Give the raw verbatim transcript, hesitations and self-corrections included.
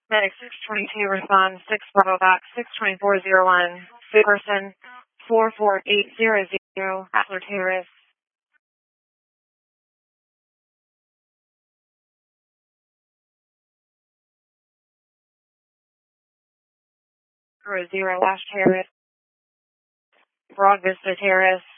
Medic six twenty-two respond six Bravo back six twenty-four zero one. Food person four four eight zero zero. Adler Terrace. Zero Zero Ash Terrace. Broad Vista Terrace.